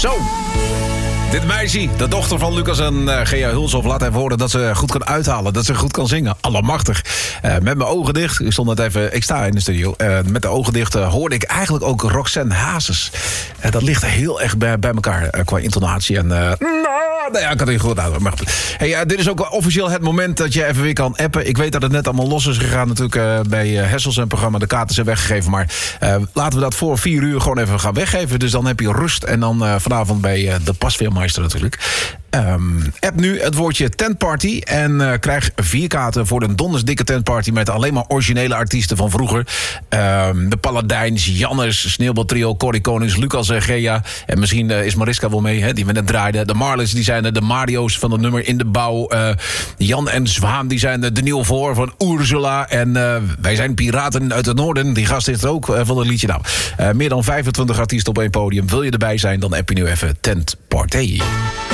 Zo. Dit meisje, de dochter van Lucas en Gea Hulshoff, laat even horen dat ze goed kan uithalen. Dat ze goed kan zingen. Allemachtig. Met mijn ogen dicht, ik sta in de studio. Met de ogen dicht hoorde ik eigenlijk ook Roxanne Hazes. Dat ligt heel erg bij elkaar qua intonatie. En ik had het goed uit. Maar hey, dit is ook officieel het moment dat je even weer kan appen. Ik weet dat het net allemaal los is gegaan natuurlijk bij Hessels en programma. De kaarten zijn weggegeven. Maar laten we dat voor 4 uur gewoon even gaan weggeven. Dus dan heb je rust. En dan vanavond bij de Pasveermeister natuurlijk. App nu het woordje tentparty en krijg 4 kaarten voor de dondersdikke tentparty met alleen maar originele artiesten van vroeger. De Paladijns, Jannes, Sneeuwbaltrio, Corrie Konings, Lucas en Gea. En misschien is Mariska wel mee, hè, die we net draaiden. De Marlins, die zijn de Mario's van het nummer In de Bouw. Jan en Zwaan, die zijn de Nieuw Voor van Ursula. En wij zijn Piraten uit het Noorden. Die gast is er ook van het liedje. Nou, meer dan 25 artiesten op één podium. Wil je erbij zijn, dan app je nu even tentparty.